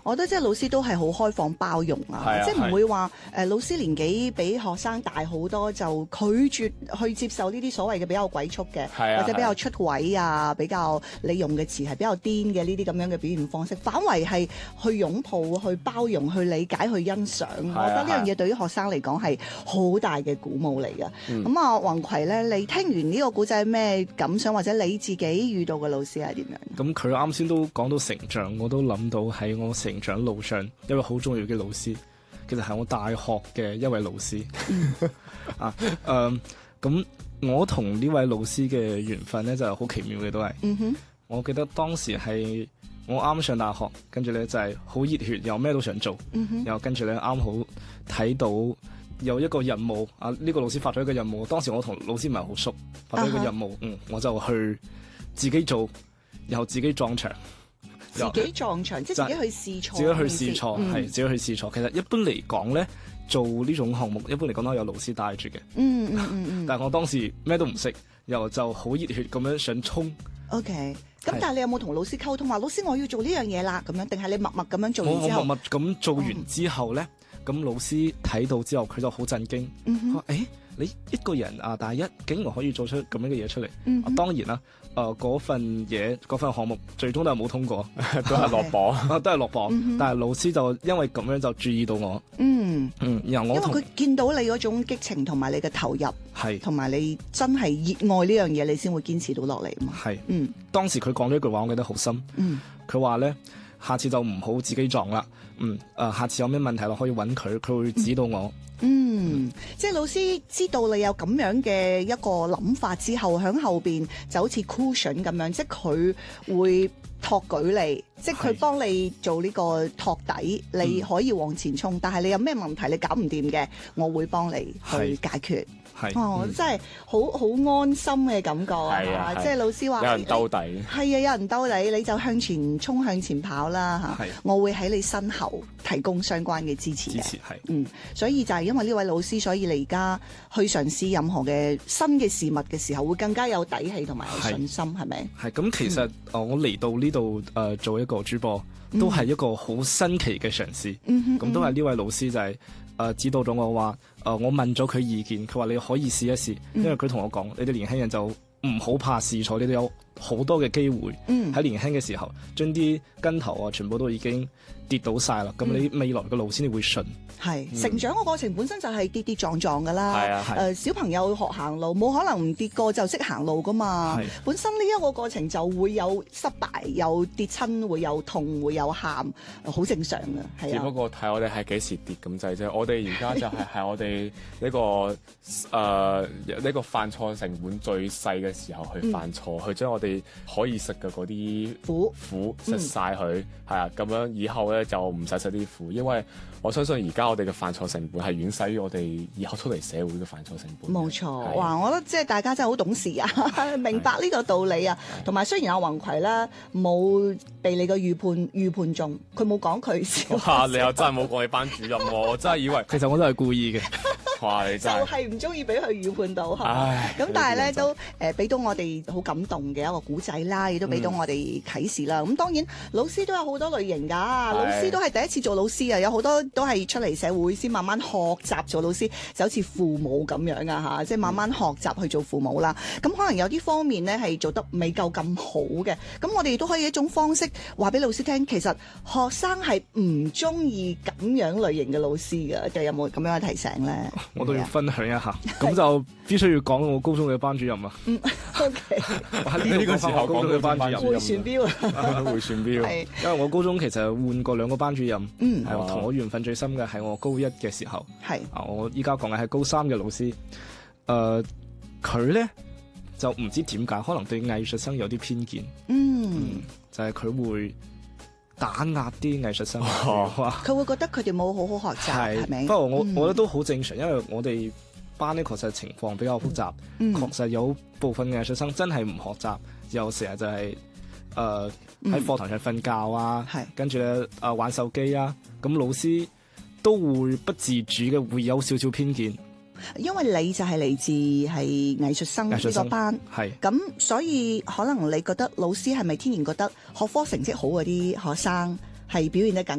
我覺得即係老師都係好開放包容啊，即係唔會話老師年紀比學生大好多就拒絕去接受呢啲所謂嘅比較鬼畜嘅，或者比較出位啊，比較你用嘅詞係比較癲嘅呢啲咁樣嘅表現方式，反為係去擁抱、去包容、去理解、去欣賞。我覺得呢樣嘢對於學生嚟講係好大嘅鼓舞嚟嘅。咁啊，宏葵咧，你聽完呢個古仔咩感想，或者你自己遇到嘅老師係點樣？ 咁佢啱先都講到成長，我都諗到喺我成長路上一位好重要嘅老師，其實係我大學嘅一位老師。咁我同呢位老師嘅緣分咧就係好奇妙嘅，都係。我記得當時係我啱上大學，跟住咧就係好熱血，又咩都想做。然後跟住咧啱好睇到有一個任務啊，呢個老師發咗一個任務，當時我同老師唔係好熟，發咗一個任務，我就去自己做，然後自己撞牆。 自己撞牆，即係自己去試錯。 自己去試錯，係自己去試錯。其實一般嚟講咧，做呢種項目一般嚟講都係有老師帶住嘅。但係我當時咩都唔識，又就好熱血咁樣想衝。 OK。咁但係你有冇同老師溝通話，老師我要做呢樣嘢啦咁樣，定係你默默咁樣做完之後？ 我默默咁做完之後咧，咁老師睇到之後，佢就好震驚。佢話：你一個人啊，大一竟然可以做出咁樣嘅嘢出嚟。當然啦，嗰份項目最終都係冇通過， 都係落榜， 都係落榜。但係老師就因為咁樣就注意到我。然後我因為佢見到你嗰種激情同埋你嘅投入，係同埋你真係熱愛呢樣嘢，你先會堅持到落嚟嘛。 係，當時佢講咗一句話，我記得好深。佢話咧，下次就唔好自己撞啦。下次有咩問題咯，可以揾佢，佢會指導我。 即係老師知道你有咁樣嘅一個諗法之後，喺後邊就好似 cushion 咁樣，即係佢會托舉你，即係佢幫你做呢個托底，你可以往前衝。但係你有咩問題你搞唔掂嘅，我會幫你去解決。真係好安心嘅感覺啊！即係老師話有人兜底， 係啊，有人兜底，你就向前衝，向前跑啦嚇！我會喺你身後提供相關嘅支持嘅。所以就係因為呢位老師，所以你而家去嘗試任何嘅新嘅事物嘅時候，會更加有底氣同埋有信心，係咪？係咁， 其實我嚟到呢度做一個主播，都係一個好新奇嘅嘗試。咁都係呢位老師就係指導咗我話。我問咗佢意見，佢話你可以試一試，因為佢同我講，你哋年輕人就唔好怕試錯，你哋有好多嘅機會喺年輕嘅時候，將啲根頭啊全部都已經跌倒晒啦，咁你未來嘅路先至會順。 成長嘅過程本身就係跌跌撞撞噶啦。小朋友學行路冇可能唔跌過就識行路噶嘛。本身呢一個過程就會有失敗，有跌親，會有痛，會有喊，好正常嘅。 只不過睇我哋係幾時跌咁滯啫。我哋而家就係我哋呢個犯錯成本最細嘅時候去犯錯，去將我哋可以食嘅嗰啲苦食晒佢，係啊，咁樣以後咧就唔使食啲苦，因為我相信而家我哋嘅犯錯成本係遠細於我哋以後出嚟社會嘅犯錯成本。 冇錯，哇！我覺得即係大家真係好懂事啊，明白呢個道理啊。同埋雖然阿宏葵咧冇被你嘅預判中，佢冇講佢笑。 哇！你又真係冇講你班主任喎，我真係以為其實我都係故意嘅。 哇！你真係就係唔中意俾佢預判到。咁但係咧都俾到我哋好感動嘅一個古仔啦，亦都俾到我哋啟示啦。咁當然老師都有好多類型㗎，老師都係第一次做老師啊，有好多都係出嚟社會先慢慢學習做老師，就好似父母咁樣啊，即係慢慢學習去做父母啦。咁可能有啲方面咧係做得未夠咁好嘅，咁我哋都可以一種方式話俾老師聽，其實學生係唔中意咁樣類型嘅老師嘅，就有冇咁樣嘅提醒咧？ 我都要分享一下，咁就必須要講我高中嘅班主任啊。 OK， 呢個時候講到班主任回旋鏢啊， 回旋鏢。 因為我高中其實換過2個班主任，係同我緣分最深嘅係我高一嘅時候。我依家講嘅係高3嘅老師。佢咧就唔知點解，可能對藝術生有啲偏見。就係佢會打壓啲藝術生， 佢會覺得佢哋冇好好學習，係咪？ 不過我覺得都好正常，因為我哋班呢確實情況比較複雜，確實有部分藝術生真係唔學習，又成日就係喺課堂上瞓覺啊，跟住咧玩手機啊，咁老師都會不自主嘅會有少少偏見。 因為你就係嚟自係藝術生呢個班，咁所以可能你覺得老師係咪天然覺得學科成績好嗰啲學生係表現得更